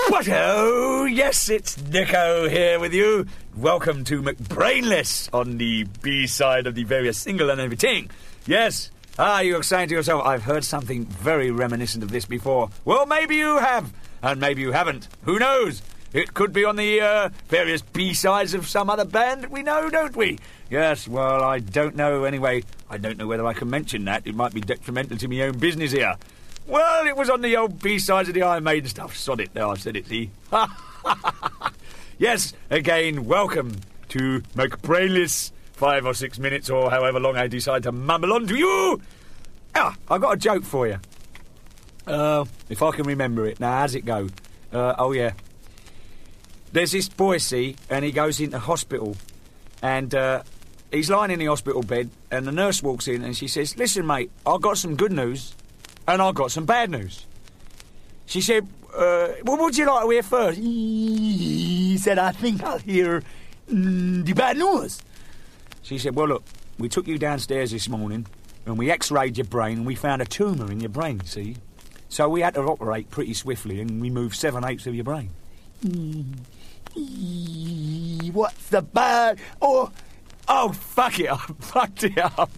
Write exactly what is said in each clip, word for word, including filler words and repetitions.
What oh, yes, it's Nico here with you. Welcome to McBrainless on the B-side of the various single and everything. Yes, ah, you're saying to yourself, I've heard something very reminiscent of this before. Well, maybe you have, and maybe you haven't. Who knows? It could be on the uh, various B-sides of some other band that we know, don't we? Yes, well, I don't know. Anyway, I don't know whether I can mention that. It might be detrimental to my own business here. Well, it was on the old B-sides of the Iron Maiden stuff. Sod it, there, I've said it, see? Yes, again, welcome to McBrainless. Five or six minutes or however long I decide to mumble on to you. Ah, I've got a joke for you. Uh, if I can remember it. Now, how's it go? Uh, oh, yeah. There's this boy, see, and he goes into hospital. And uh, he's lying in the hospital bed, and the nurse walks in and she says, listen, mate, I've got some good news, and I've got some bad news. She said, uh, what would you like to hear first? He said, I think I'll hear mm, the bad news. She said, well, look, we took you downstairs this morning, and we x-rayed your brain, and we found a tumour in your brain, see? So we had to operate pretty swiftly and remove seven-eighths of your brain. What's the bad? Oh, oh, fuck it, I fucked it up.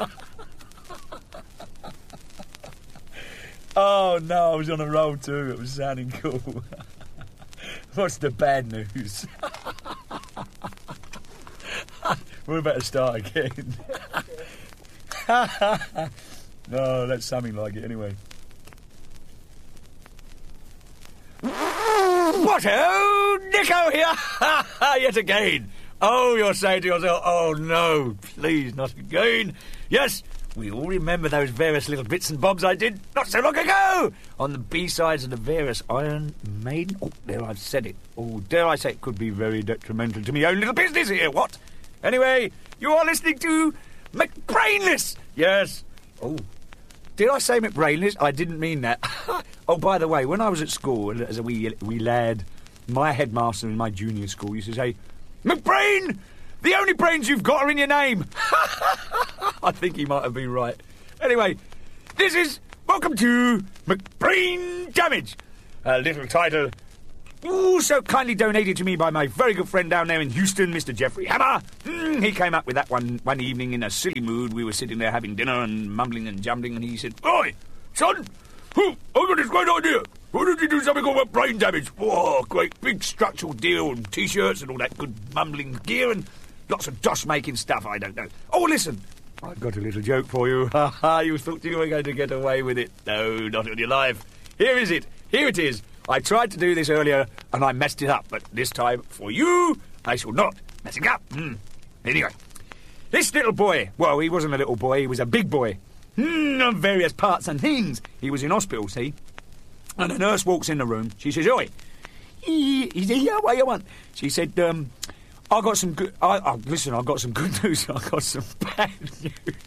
Oh, no, I was on a roll too. It was sounding cool. What's the bad news? We're about to start again. No, that's something like it anyway. What? Oh, Nico here! Yet again. Oh, you're saying to yourself, oh no, please, not again. Yes, we all remember those various little bits and bobs I did not so long ago on the B-sides of the various Iron Maiden. Oh, there, I've said it. Oh, dare I say it could be very detrimental to my own little business here, what? Anyway, you are listening to McBrainless. Yes. Oh, did I say McBrainless? I didn't mean that. Oh, by the way, when I was at school as a wee, wee lad, my headmaster in my junior school used to say, McBrain, the only brains you've got are in your name. I think he might have been right. Anyway, this is Welcome to McBrain Damage, a little title ooh, so kindly donated to me by my very good friend down there in Houston, Mister Jeffrey Hammer. Mm, he came up with that one one evening in a silly mood. We were sitting there having dinner and mumbling and jumbling, and he said, Oi, son, I've got this great idea. Why don't you do something called brain damage? Oh, great big structural deal and T-shirts and all that good mumbling gear and lots of dosh-making stuff, I don't know. Oh, listen, I've got a little joke for you. Ha ha, you thought you were going to get away with it. No, not on your life. Here is it. Here it is. I tried to do this earlier and I messed it up, but this time, for you, I shall not mess it up. Mm. Anyway, this little boy, well, he wasn't a little boy, he was a big boy. Mm, on various parts and things. He was in hospital, see? And the nurse walks in the room. She says, Oi, he said, yeah, what you want? She said, um, I got some good... I, I, listen, I got some good news. I got some bad news.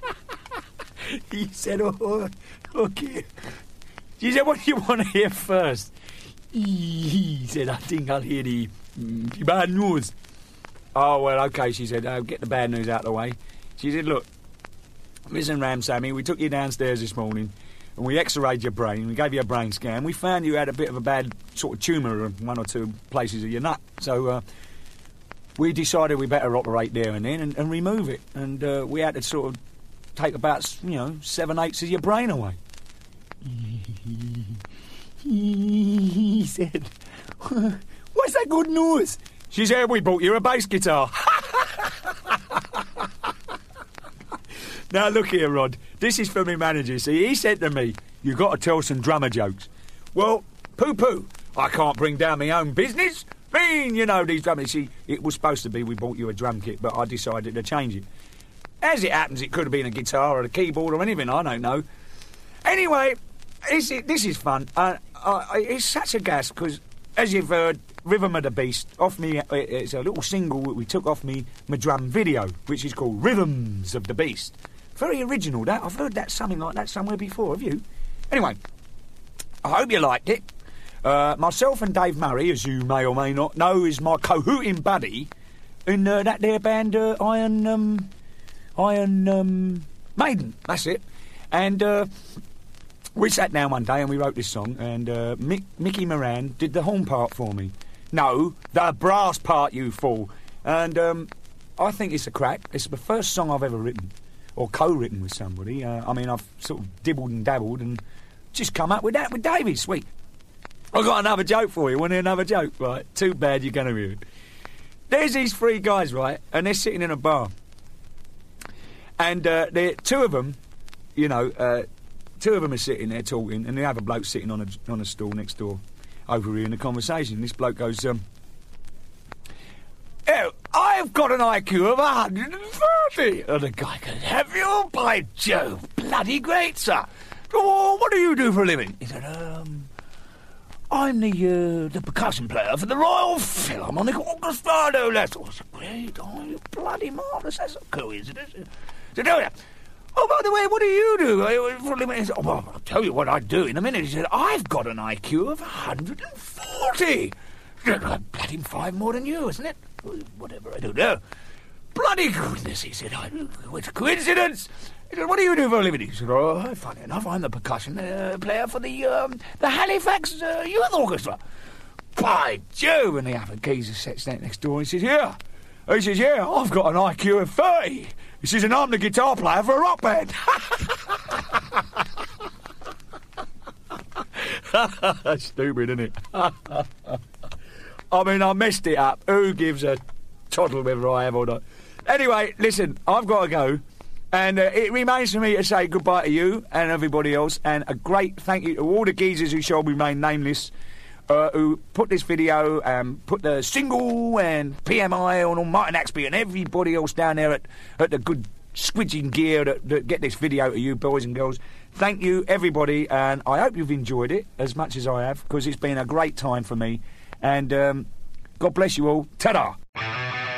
He said, oh, okay. She said, what do you want to hear first? He said, I think I'll hear the, mm, the bad news. Oh, well, okay, she said, oh, get the bad news out of the way. She said, look, listen, Ram Sammy, we took you downstairs this morning and we x-rayed your brain, we gave you a brain scan. We found you had a bit of a bad sort of tumour in one or two places of your nut. So uh, we decided we better operate there and then and, and remove it. And uh, we had to sort of take about, you know, seven-eighths of your brain away. He said, what's that good news? She said, we bought you a bass guitar. Now, look here, Rod. This is for me manager. See, he said to me, you got to tell some drummer jokes. Well, poo-poo. I can't bring down my own business. Mean, you know, these drummers. See, it was supposed to be we bought you a drum kit, but I decided to change it. As it happens, it could have been a guitar or a keyboard or anything. I don't know. Anyway, it's, it, this is fun. Uh, uh, it's such a gas, because, as you've heard, Rhythm of the Beast, off me, it's a little single that we took off me, my drum video, which is called Rhythms of the Beast. Very original, that. I've heard that something like that somewhere before, have you? Anyway, I hope you liked it. Uh, myself and Dave Murray, as you may or may not know, is my cahooting buddy in uh, that there band, uh, Iron, um, Iron, um, Maiden, that's it. And, uh, We sat down one day and we wrote this song, and uh, Mick, Mickey Moran did the horn part for me. No, the brass part, you fool. And um, I think it's a crack. It's the first song I've ever written, or co-written with somebody. Uh, I mean, I've sort of dibbled and dabbled and just come up with that with David. Sweet. I've got another joke for you. Want to hear another joke? Right, too bad you're going to hear it. There's these three guys, right, and they're sitting in a bar. And uh, they're, two of them, you know... Uh, Two of them are sitting there talking, and the other bloke's sitting on a, on a stool next door, overhearing the conversation. This bloke goes, um, oh, I've got an I Q of one hundred thirty. And the guy goes, have you? By Jove, bloody great, sir. Oh, what do you do for a living? He said, um, I'm the uh, the percussion player for the Royal Philharmonic Orchestra. No less. Oh, that's great. Oh, you bloody marvellous. That's a coincidence. He said, oh, yeah. Oh, by the way, what do you do? He said, oh, well, I'll tell you what I do in a minute. He said, I've got an I Q of one hundred forty. Bloody five more than you, isn't it? Whatever, I don't know. Bloody goodness, he said, it's a coincidence. He said, what do you do for a living? He said, oh, funny enough, I'm the percussion uh, player for the um, the Halifax uh, Youth Orchestra. By Jove, and the other geezer sits down next door and he says, yeah. He says, yeah, I've got an I Q of thirty. He says, and I'm the guitar player for a rock band. Stupid, isn't it? I mean, I messed it up. Who gives a toddle whether I have or not? Anyway, listen, I've got to go. And uh, it remains for me to say goodbye to you and everybody else. And a great thank you to all the geezers who shall remain nameless. Uh, who put this video and put the single and P M I on Martin Axby and everybody else down there at, at the good squidging gear that, that get this video to you boys and girls. Thank you everybody, and I hope you've enjoyed it as much as I have, because it's been a great time for me, and um, God bless you all. Ta-da!